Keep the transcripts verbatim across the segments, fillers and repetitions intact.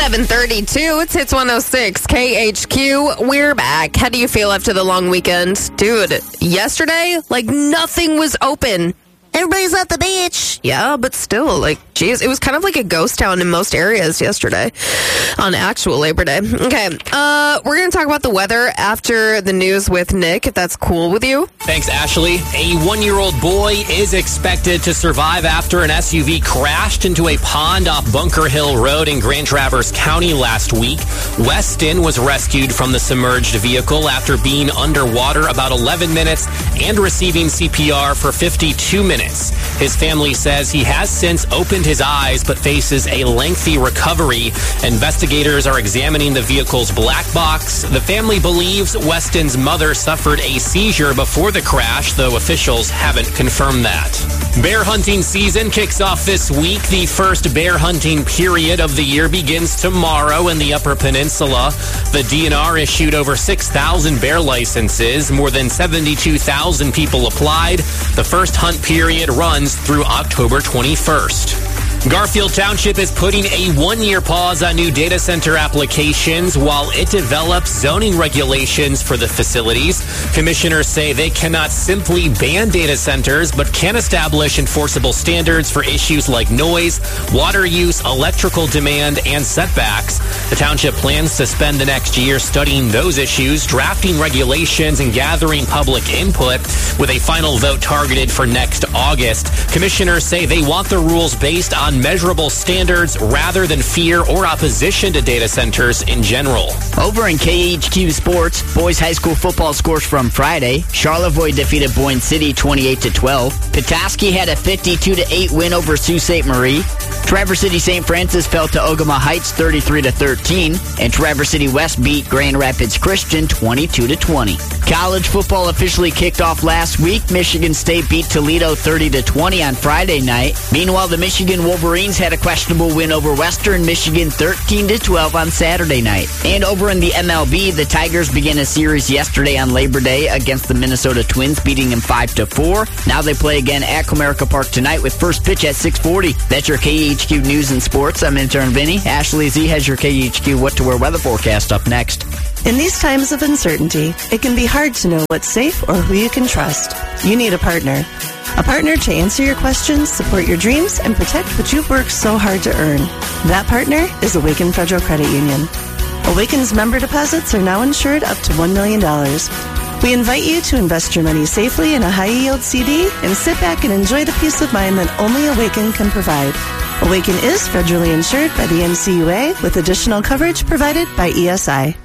seven thirty-two, it's Hits one oh six, K H Q. We're back. How do you feel after the long weekend? Dude, yesterday, like nothing was open. Everybody's at the beach. Yeah, but still, like, geez, it was kind of like a ghost town in most areas yesterday on actual Labor Day. Okay, uh, we're going to talk about the weather after the news with Nick, if that's cool with you. Thanks, Ashley. A one-year-old boy is expected to survive after an S U V crashed into a pond off Bunker Hill Road in Grand Traverse County last week. Weston was rescued from the submerged vehicle after being underwater about eleven minutes and receiving C P R for fifty-two minutes. His family says he has since opened his eyes but faces a lengthy recovery. Investigators are examining the vehicle's black box. The family believes Weston's mother suffered a seizure before the crash, though officials haven't confirmed that. Bear hunting season kicks off this week. The first bear hunting period of the year begins tomorrow in the Upper Peninsula. The D N R issued over six thousand bear licenses. More than seventy-two thousand people applied. The first hunt period runs through October twenty-first. Garfield Township is putting a one-year pause on new data center applications while it develops zoning regulations for the facilities. Commissioners say they cannot simply ban data centers, but can establish enforceable standards for issues like noise, water use, electrical demand, and setbacks. The township plans to spend the next year studying those issues, drafting regulations, and gathering public input, with a final vote targeted for next August. Commissioners say they want the rules based on measurable standards rather than fear or opposition to data centers in general. Over in K H Q Sports, boys high school football scores from Friday. Charlevoix defeated Boyne City twenty-eight to twelve. Petoskey had a fifty-two to eight win over Sault Ste. Marie. Traverse City Saint Francis fell to Ogama Heights thirty-three to thirteen, and Traverse City West beat Grand Rapids Christian twenty-two to twenty. College football officially kicked off last week. Michigan State beat Toledo thirty to twenty on Friday night. Meanwhile, the Michigan Wolverines had a questionable win over Western Michigan thirteen to twelve on Saturday night. And over in the M L B, the Tigers began a series yesterday on Labor Day against the Minnesota Twins, beating them five to four. Now they play again at Comerica Park tonight with first pitch at six forty. That's your K H Q News and Sports. I'm intern Vinny. Ashley Z has your K H Q What to Wear weather forecast up next. In these times of uncertainty, it can be hard to know what's safe or who you can trust. You need a partner. A partner to answer your questions, support your dreams, and protect what you've worked so hard to earn. That partner is Awaken Federal Credit Union. Awaken's member deposits are now insured up to one million dollars. We invite you to invest your money safely in a high-yield C D and sit back and enjoy the peace of mind that only Awaken can provide. Awaken is federally insured by the N C U A with additional coverage provided by E S I.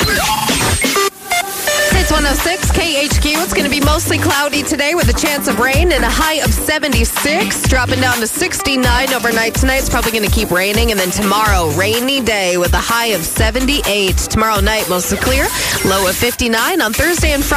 It's one oh six, K H Q. It's going to be mostly cloudy today with a chance of rain and a high of seventy-six, dropping down to sixty-nine overnight tonight. It's probably going to keep raining. And then tomorrow, rainy day with a high of seventy-eight. Tomorrow night, mostly clear, low of fifty-nine. On Thursday and Friday,